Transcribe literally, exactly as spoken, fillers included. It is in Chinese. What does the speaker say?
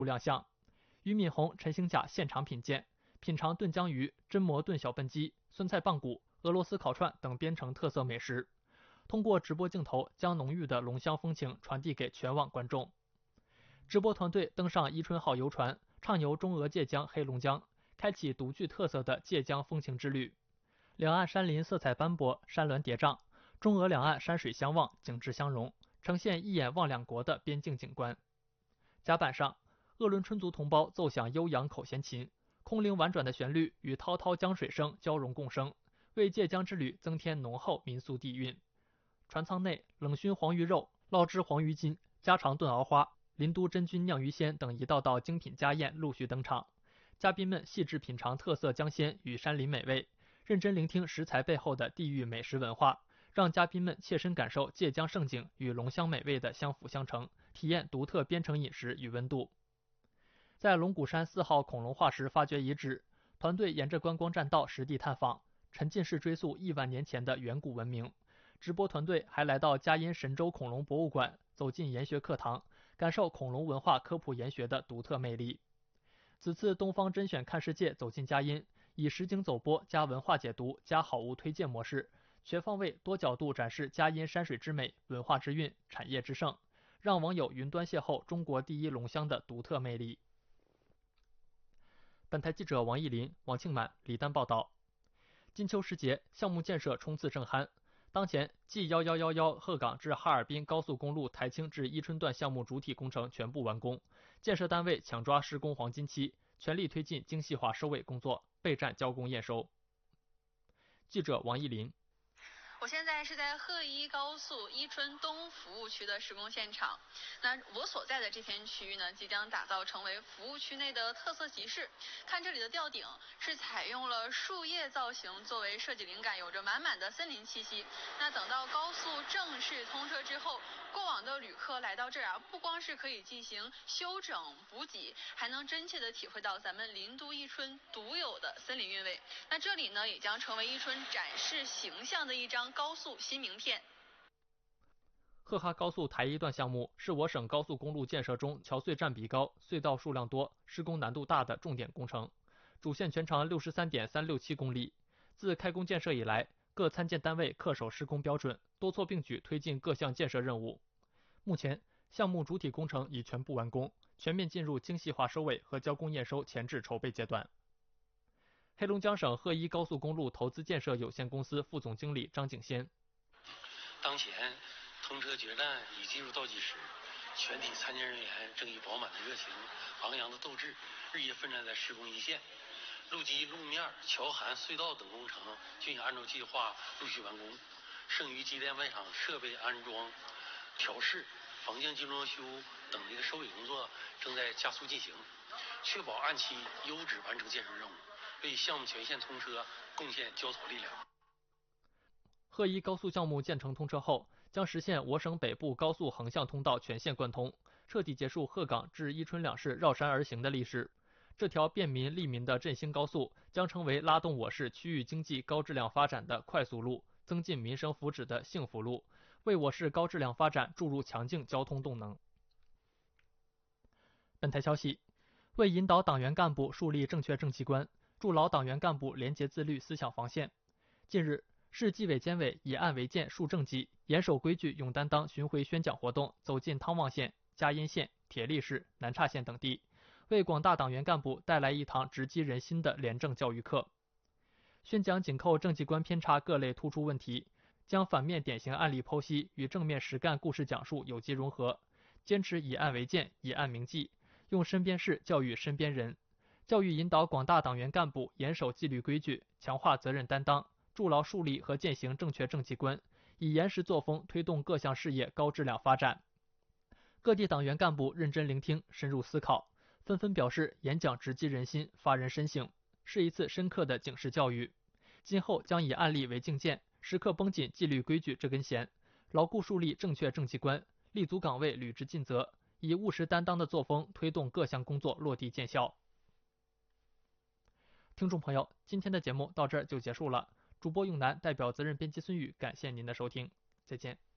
亮相。俞敏洪、陈兴甲现场品鉴，品尝炖江鱼、榛蘑炖小笨鸡、酸菜棒骨、俄罗斯烤串等边城特色美食，通过直播镜头将浓郁的龙乡风情传递给全网观众。直播团队登上伊春号游船，畅游中俄界江、黑龙江，开启独具特色的界江风情之旅。两岸山林色彩斑驳，山峦叠嶂，中俄两岸山水相望，景致相融，呈现一眼望两国的边境景观。甲板上，鄂伦春族同胞奏响悠扬口弦琴，空灵婉转的旋律与滔滔江水声交融共生，为界江之旅增添浓厚民俗底蕴。船舱内，冷熏黄鱼肉、烙制黄鱼筋、家常炖熬花、林都真菌酿鱼鲜等一道道精品家宴陆续登场，嘉宾们细致品尝特色江鲜与山林美味，认真聆听食材背后的地域美食文化，让嘉宾们切身感受界江盛景与龙乡美味的相辅相成，体验独特边城饮食与温度。在龙骨山四号恐龙化石发掘遗址，团队沿着观光栈道实地探访，沉浸式追溯亿万年前的远古文明。直播团队还来到嘉荫神州恐龙博物馆，走进研学课堂，感受恐龙文化科普研学的独特魅力。此次东方甄选看世界走进嘉荫，以实景走播加文化解读加好物推荐模式，全方位多角度展示嘉荫山水之美、文化之韵、产业之盛，让网友云端邂逅中国第一龙乡的独特魅力。本台记者王艺林、王庆满、李丹报道。金秋时节，项目建设冲刺正酣。当前 G 一一一一鹤岗至哈尔滨高速公路台青至伊春段项目主体工程全部完工，建设单位抢抓施工黄金期，全力推进精细化收尾工作，备战交工验收。记者王艺林。 我现在是在鹤伊高速伊春东服务区的施工现场。那我所在的这片区域呢，即将打造成为服务区内的特色集市。看这里的吊顶是采用了树叶造型作为设计灵感，有着满满的森林气息。那等到高速正式通车之后，过往的旅客来到这儿啊，不光是可以进行休整补给，还能真切地体会到咱们林都伊春独有的森林韵味。那这里呢，也将成为伊春展示形象的一张高速新名片。 鹤哈高速台一段项目是我省高速公路建设中桥隧占比高、隧道数量多、施工难度大的重点工程，主线全长 六十三点三六七公里。自开工建设以来，各参建单位恪守施工标准，多措并举推进各项建设任务。目前，项目主体工程已全部完工，全面进入精细化收尾和交工验收前置筹备阶段。黑龙江省鹤伊高速公路投资建设有限公司副总经理张景先。 当前通车决战已进入倒计时，全体参建人员正以饱满的热情、昂扬的斗志，日夜奋战在施工一线。路基、路面、桥涵、隧道等工程均已按照计划陆续完工，剩余机电外场设备安装、调试、房间精装修等这个收尾工作正在加速进行，确保按期优质完成建设任务，为项目全线通车贡献焦头力量。 鹤伊高速项目建成通车后，将实现我省北部高速横向通道全线贯通，彻底结束鹤岗至伊春两市绕山而行的历史。这条便民利民的振兴高速将成为拉动我市区域经济高质量发展的快速路，增进民生福祉的幸福路，为我市高质量发展注入强劲交通动能。本台消息，为引导党员干部树立正确政绩观，筑牢党员干部廉洁自律思想防线，近日，市纪委监委以案为鉴树政绩、严守规矩勇担当巡回宣讲活动走进汤旺县、嘉荫县、铁力市、南岔县等地，为广大党员干部带来一堂直击人心的廉政教育课。宣讲紧扣政绩观偏差各类突出问题，将反面典型案例剖析与正面实干故事讲述有机融合，坚持以案为鉴、以案铭记，用身边事教育身边人，教育引导广大党员干部严守纪律规矩，强化责任担当，筑牢树立和践行正确政绩观，以严实作风推动各项事业高质量发展。各地党员干部认真聆听、深入思考，纷纷表示演讲直击人心、发人深省，是一次深刻的警示教育。今后将以案例为镜鉴，时刻绷紧纪律规矩这根弦，牢固树立正确政绩观，立足岗位履职尽责，以务实担当的作风推动各项工作落地见效。听众朋友，今天的节目到这儿就结束了。主播永南代表责任编辑孙宇，感谢您的收听，再见。